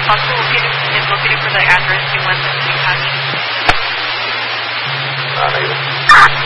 Possible is located for the address you want them to be patched. Negative.